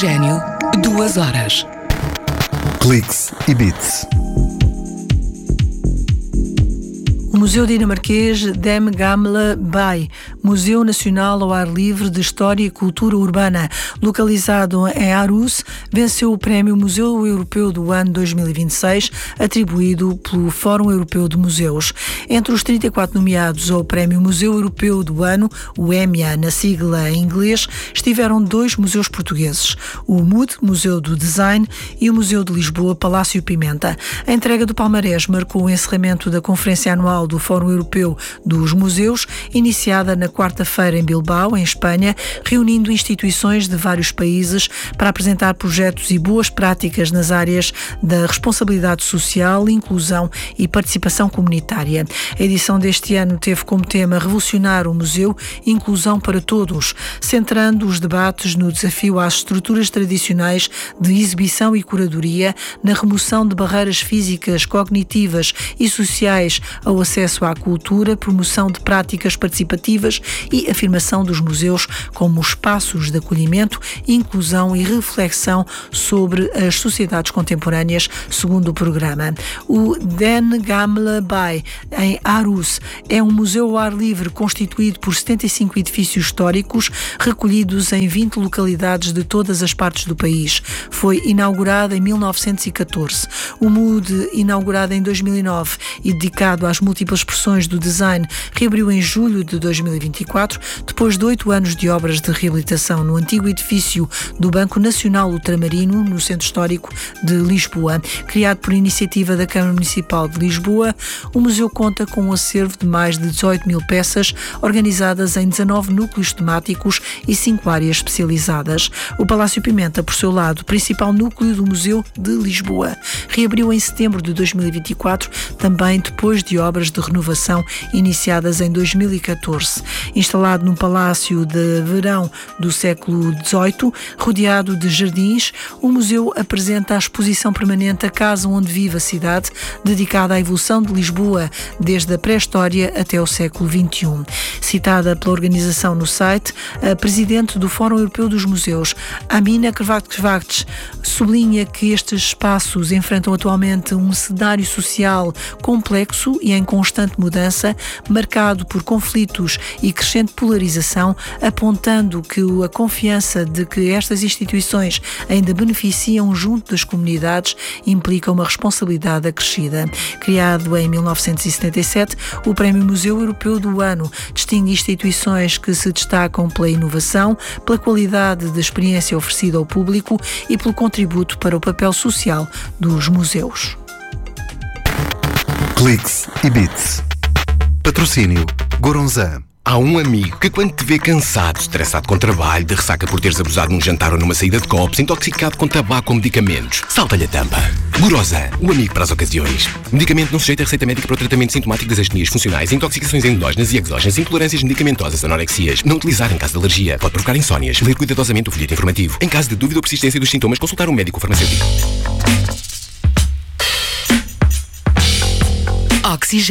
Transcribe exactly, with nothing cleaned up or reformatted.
Oxigênio, duas horas. Cliques e Bits. O Museu Dinamarquês Dem Gamle By, Museu Nacional ao Ar Livre de História e Cultura Urbana, localizado em Aarhus, venceu o Prémio Museu Europeu do Ano dois mil e vinte e seis, atribuído pelo Fórum Europeu de Museus. Entre os trinta e quatro nomeados ao Prémio Museu Europeu do Ano, o E M I A na sigla em inglês, estiveram dois museus portugueses, o M U D, Museu do Design, e o Museu de Lisboa, Palácio Pimenta. A entrega do palmarés marcou o encerramento da Conferência Anual do Fórum Europeu dos Museus, iniciada na quarta-feira em Bilbao, em Espanha, reunindo instituições de vários países para apresentar projetos e boas práticas nas áreas da responsabilidade social, inclusão e participação comunitária. A edição deste ano teve como tema Revolucionar o Museu, Inclusão para Todos, centrando os debates no desafio às estruturas tradicionais de exibição e curadoria, na remoção de barreiras físicas, cognitivas e sociais ao acesso à cultura, promoção de práticas participativas e afirmação dos museus como espaços de acolhimento, inclusão e reflexão sobre as sociedades contemporâneas, segundo o programa. O Dem Gamle By, em Aarhus, é um museu ao ar livre constituído por setenta e cinco edifícios históricos recolhidos em vinte localidades de todas as partes do país. Foi inaugurado em mil novecentos e catorze. O M U D, inaugurado em dois mil e nove e dedicado às múltiplas expressões do design, reabriu em julho de dois mil e vinte e quatro, depois de oito anos de obras de reabilitação no antigo edifício do Banco Nacional Ultramarino, no Centro Histórico de Lisboa. Criado por iniciativa da Câmara Municipal de Lisboa, o museu conta com um acervo de mais de dezoito mil peças, organizadas em dezanove núcleos temáticos e cinco áreas especializadas. O Palácio Pimenta, por seu lado, principal núcleo do Museu de Lisboa, reabriu em setembro de dois mil e vinte e quatro, também depois de obras de renovação iniciadas em dois mil e catorze. Instalado num palácio de verão do século dezoito, rodeado de jardins, o museu apresenta a exposição permanente A Casa Onde Vive a Cidade, dedicada à evolução de Lisboa desde a pré-história até o século vinte e um. Citada pela organização no site, a presidente do Fórum Europeu dos Museus, Amina Krvac, sublinha que estes espaços enfrentam atualmente um cenário social complexo e em constante mudança, marcado por conflitos e crescente polarização, apontando que a confiança de que estas instituições ainda beneficiam junto das comunidades implica uma responsabilidade acrescida. Criado em mil novecentos e setenta e sete, o Prémio Museu Europeu do Ano distingue instituições que se destacam pela inovação, pela qualidade de experiência oferecida ao público e pelo contributo para o papel social dos museus. Cliques e Bits. Patrocínio Goronzan. Há um amigo que, quando te vê cansado, estressado com trabalho, de ressaca por teres abusado num jantar ou numa saída de copos, intoxicado com tabaco ou medicamentos, salta-lhe a tampa. Goronzan, o amigo para as ocasiões. Medicamento não sujeito a receita médica para o tratamento sintomático das astenias funcionais, intoxicações endógenas e exógenas, intolerâncias medicamentosas, anorexias. Não utilizar em caso de alergia. Pode provocar insónias. Ler cuidadosamente o folheto informativo. Em caso de dúvida ou persistência dos sintomas, consultar um médico farmacêutico. Oxigênio.